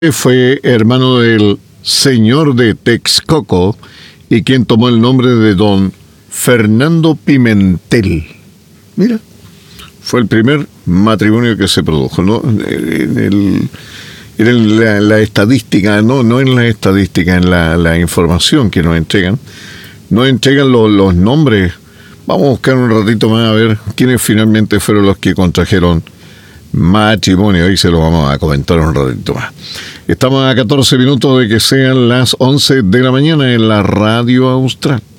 Fue hermano del señor de Texcoco y quien tomó el nombre de don Fernando Pimentel. Mira, fue el primer matrimonio que se produjo, ¿no? En la estadística, no en la estadística, en la información que nos entregan los nombres. Vamos a buscar un ratito más a ver quiénes finalmente fueron los que contrajeron matrimonio. Ahí se lo vamos a comentar un ratito más. Estamos a 14 minutos de que sean las 11 de la mañana en la Radio Austral.